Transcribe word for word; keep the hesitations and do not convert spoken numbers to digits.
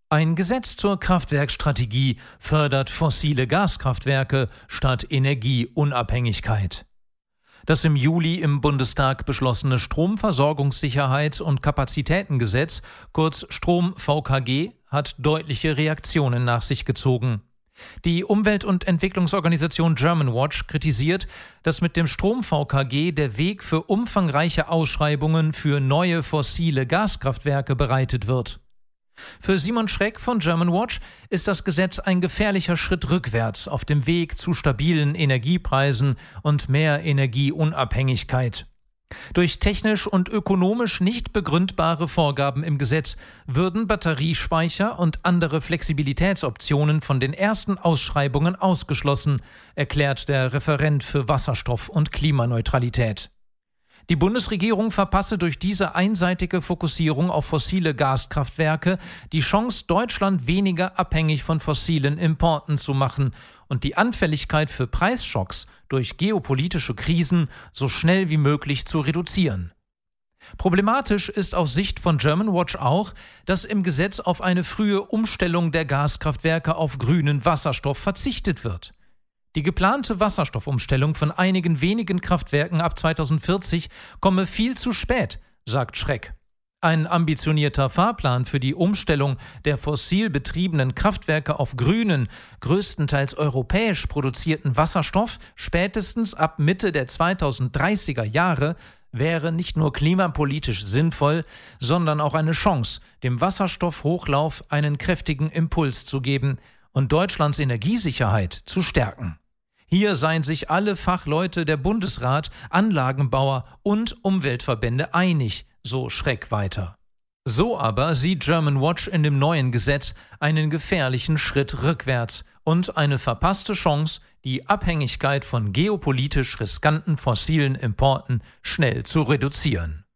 Ein Gesetz zur Kraftwerkstrategie fördert fossile Gaskraftwerke statt Energieunabhängigkeit. Das im Juli im Bundestag beschlossene Stromversorgungssicherheits- und Kapazitätengesetz, kurz Strom-V K G, hat deutliche Reaktionen nach sich gezogen. Die Umwelt- und Entwicklungsorganisation Germanwatch kritisiert, dass mit dem Strom-V K G der Weg für umfangreiche Ausschreibungen für neue fossile Gaskraftwerke bereitet wird. Für Simon Schreck von Germanwatch ist das Gesetz ein gefährlicher Schritt rückwärts auf dem Weg zu stabilen Energiepreisen und mehr Energieunabhängigkeit. Durch technisch und ökonomisch nicht begründbare Vorgaben im Gesetz würden Batteriespeicher und andere Flexibilitätsoptionen von den ersten Ausschreibungen ausgeschlossen, erklärt der Referent für Wasserstoff und Klimaneutralität. Die Bundesregierung verpasse durch diese einseitige Fokussierung auf fossile Gaskraftwerke die Chance, Deutschland weniger abhängig von fossilen Importen zu machen und die Anfälligkeit für Preisschocks durch geopolitische Krisen so schnell wie möglich zu reduzieren. Problematisch ist aus Sicht von Germanwatch auch, dass im Gesetz auf eine frühe Umstellung der Gaskraftwerke auf grünen Wasserstoff verzichtet wird. Die geplante Wasserstoffumstellung von einigen wenigen Kraftwerken ab zweitausendvierzig komme viel zu spät, sagt Schreck. Ein ambitionierter Fahrplan für die Umstellung der fossil betriebenen Kraftwerke auf grünen, größtenteils europäisch produzierten Wasserstoff spätestens ab Mitte der zweitausenddreißiger Jahre wäre nicht nur klimapolitisch sinnvoll, sondern auch eine Chance, dem Wasserstoffhochlauf einen kräftigen Impuls zu geben und Deutschlands Energiesicherheit zu stärken. Hier seien sich alle Fachleute der Bundesrat, Anlagenbauer und Umweltverbände einig, so Schreck weiter. So aber sieht Germanwatch in dem neuen Gesetz einen gefährlichen Schritt rückwärts und eine verpasste Chance, die Abhängigkeit von geopolitisch riskanten fossilen Importen schnell zu reduzieren.